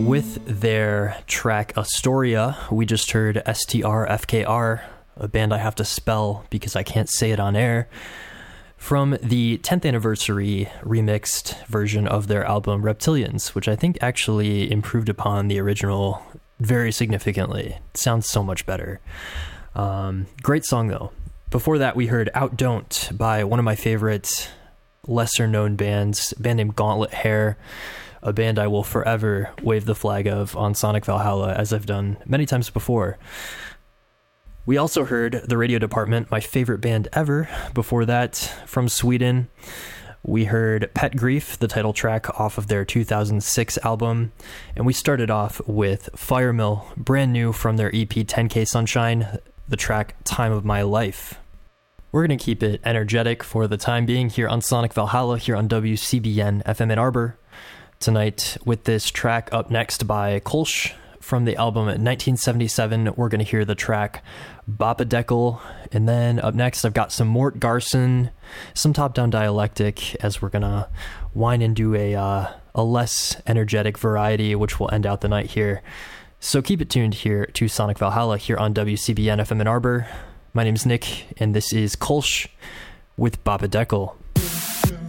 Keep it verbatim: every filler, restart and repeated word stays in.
With their track Astoria, we just heard S T R F K R, a band I have to spell because I can't say it on air, from the tenth anniversary remixed version of their album Reptilians, which I think actually improved upon the original very significantly. It sounds so much better. Um, great song, though. Before that, we heard Out Don't by one of my favorite lesser-known bands, a band named Gauntlet Hair, a band I will forever wave the flag of on Sonic Valhalla, as I've done many times before. We also heard The Radio Department, my favorite band ever. Before that, from Sweden, we heard Pet Grief, the title track off of their two thousand six album. And we started off with Firemill, brand new from their E P ten K Sunshine, the track Time of My Life. We're going to keep it energetic for the time being here on Sonic Valhalla, here on W C B N F M Ann Arbor. Tonight with this track up next by Kolsch from the album nineteen seventy-seven. We're going to hear the track Bopadeckel, and then up next I've got some Mort Garson, some Top Down Dialectic, as we're going to whine and do a uh, a less energetic variety, which will end out the night here. So keep it tuned here to Sonic Valhalla here on W C B N F M Ann Arbor. My name's Nick, and this is Kolsch with Bopadeckel.